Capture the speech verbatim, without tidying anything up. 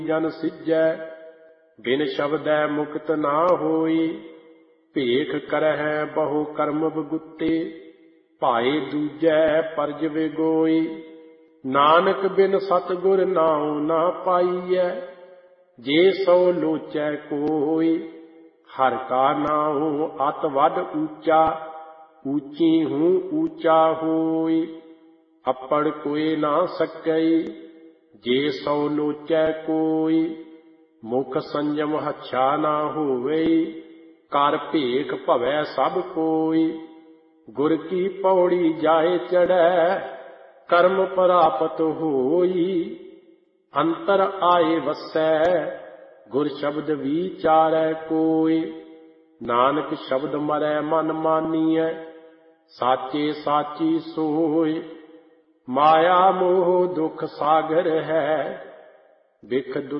जन सिजै, बिन शब्दै मुक्त ना होई। भेख करहै बहु कर्म बगुते, भाए दूजै परज विगोई। नानक बिन सतगुर नाउ ना पाईऐ, जे सो लोचै कोई। हर का नाउ अत वड ऊंचा, ऊंची हूँ ऊंचा होई। अपड़ कोई ना सकई, जे सो लोचै कोई। मुख संयम हच्छा ना होवई, कर भेख भवै सब कोई। गुर की पौड़ी जाए चढ़ै, कर्म प्राप्त होई। अंतर आए वसै, गुर शब्द विचारै कोई। नानक शब्द मरै मन मानियै, साचे साची सोई। माया मोह दुख सागर है, बिख